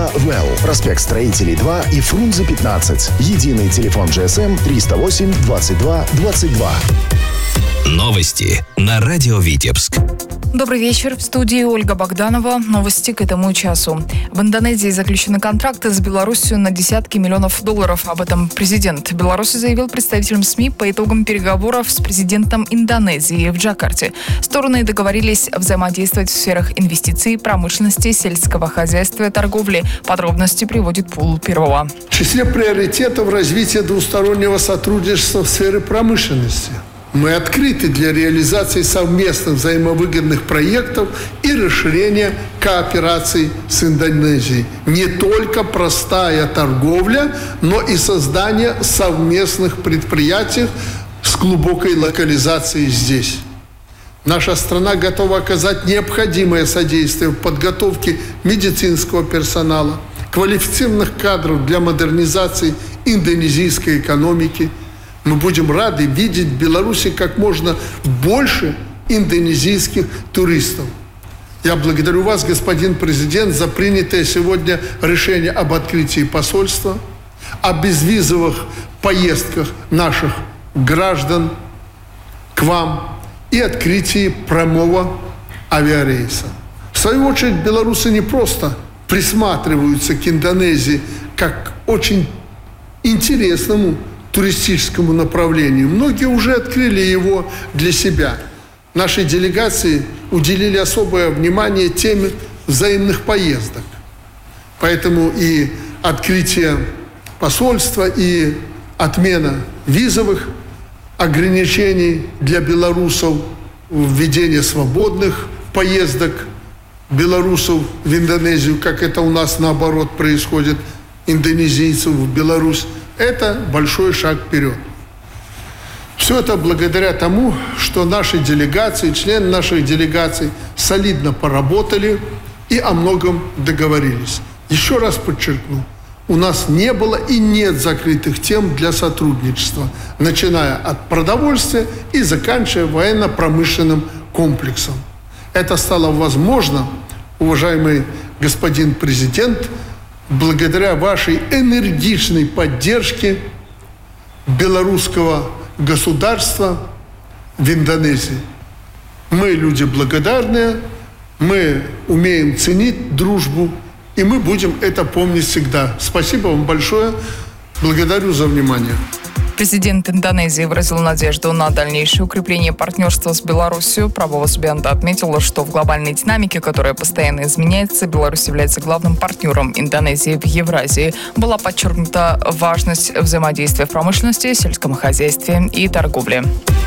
по ВЭЛ, проспект Строителей 2 и Фрунзе 15. Единый телефон GSM 308 22 22. Новости на радио Витебск. Добрый вечер. В студии Ольга Богданова. Новости к этому часу. В Индонезии заключены контракты с Беларусью на десятки миллионов долларов. Об этом президент Беларуси заявил представителям СМИ по итогам переговоров с президентом Индонезии в Джакарте. Стороны договорились взаимодействовать в сферах инвестиций, промышленности, сельского хозяйства и торговли. Подробности приводит Пул Перова. В числе приоритетов развития двустороннего сотрудничества в сфере промышленности. Мы открыты для реализации совместных взаимовыгодных проектов и расширения кооперации с Индонезией. Не только простая торговля, но и создание совместных предприятий с глубокой локализацией здесь. Наша страна готова оказать необходимое содействие в подготовке медицинского персонала, квалифицированных кадров для модернизации индонезийской экономики. Мы будем рады видеть в Беларуси как можно больше индонезийских туристов. Я благодарю вас, господин президент, за принятое сегодня решение об открытии посольства, о безвизовых поездках наших граждан к вам и открытии прямого авиарейса. В свою очередь, белорусы не просто присматриваются к Индонезии как очень интересному туристическому направлению. Многие уже открыли его для себя. Нашей делегации уделили особое внимание теме взаимных поездок. Поэтому и открытие посольства, и отмена визовых ограничений для белорусов, введение свободных поездок белорусов в Индонезию, как это у нас наоборот происходит, индонезийцев в Беларусь. Это большой шаг вперед. Все это благодаря тому, что наши делегации, члены наших делегаций солидно поработали и о многом договорились. Еще раз подчеркну, у нас не было и нет закрытых тем для сотрудничества, начиная от продовольствия и заканчивая военно-промышленным комплексом. Это стало возможно, уважаемый господин президент, благодаря вашей энергичной поддержке белорусского государства в Индонезии. Мы люди благодарные, мы умеем ценить дружбу, и мы будем это помнить всегда. Спасибо вам большое. Благодарю за внимание. Президент Индонезии выразил надежду на дальнейшее укрепление партнерства с Беларусью. Правовоз Бенда отметила, что в глобальной динамике, которая постоянно изменяется, Беларусь является главным партнером Индонезии в Евразии. Была подчеркнута важность взаимодействия в промышленности, сельском хозяйстве и торговле.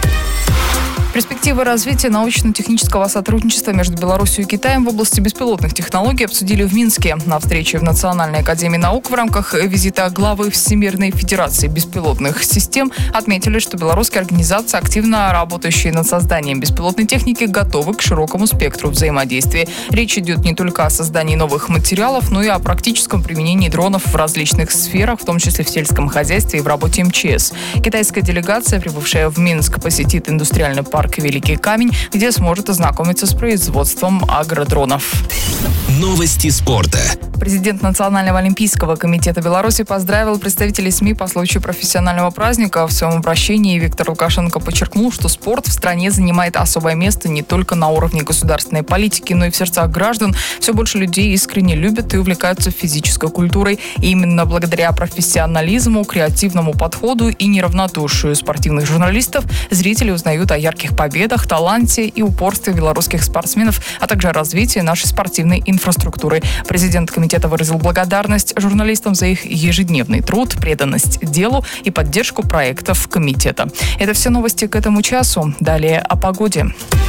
Перспективы развития научно-технического сотрудничества между Беларусью и Китаем в области беспилотных технологий обсудили в Минске. На встрече в Национальной академии наук в рамках визита главы Всемирной Федерации беспилотных систем отметили, что белорусские организации, активно работающие над созданием беспилотной техники, готовы к широкому спектру взаимодействия. Речь идет не только о создании новых материалов, но и о практическом применении дронов в различных сферах, в том числе в сельском хозяйстве и в работе МЧС. Китайская делегация, прибывшая в Минск, посетит индустриальный парк «Великий камень», где сможет ознакомиться с производством агродронов. Новости спорта. Президент Национального олимпийского комитета Беларуси поздравил представителей СМИ по случаю профессионального праздника. В своем обращении Виктор Лукашенко подчеркнул, что спорт в стране занимает особое место не только на уровне государственной политики, но и в сердцах граждан. Все больше людей искренне любят и увлекаются физической культурой. И именно благодаря профессионализму, креативному подходу и неравнодушию спортивных журналистов зрители узнают о ярких победах, таланте и упорстве белорусских спортсменов, а также о развитии нашей спортивной инфраструктуры. Президент комитета выразил благодарность журналистам за их ежедневный труд, преданность делу и поддержку проектов комитета. Это все новости к этому часу. Далее о погоде.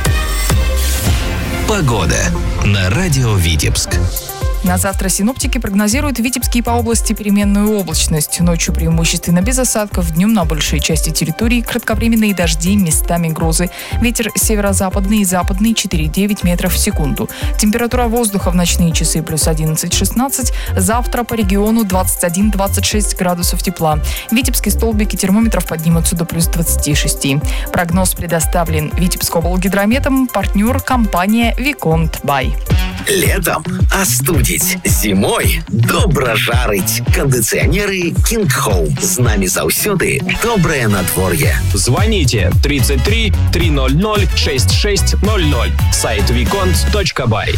Погода на радио Витебск. На завтра синоптики прогнозируют в Витебске и по области переменную облачность. Ночью преимущественно без осадков, днем на большей части территории кратковременные дожди, местами грозы. Ветер северо-западный и западный 4,9 метров в секунду. Температура воздуха в ночные часы плюс 11-16. Завтра по региону 21-26 градусов тепла. Витебские столбики термометров поднимутся до плюс 26. Прогноз предоставлен Витебскоблгидрометом, партнер компания Виконт Бай. Летом остудить, зимой добра жарить. Кондиционеры King Home. З нами заўсёды доброе надворье. Звоните 33 300 6600. Сайт виконт.бай.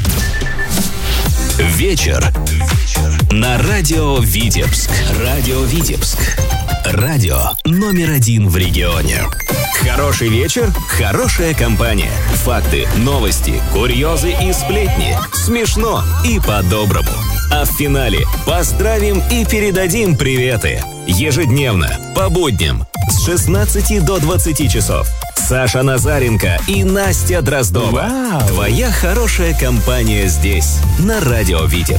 Вечер на радио Витебск. Радио Витебск. Радио номер 1 в регионе. Хороший вечер, хорошая компания. Факты, новости, курьезы и сплетни. Смешно и по-доброму. А в финале поздравим и передадим приветы. Ежедневно, по будням, с 16 до 20 часов. Саша Назаренко и Настя Дроздова. Вау. Твоя хорошая компания здесь, на радио Витебск.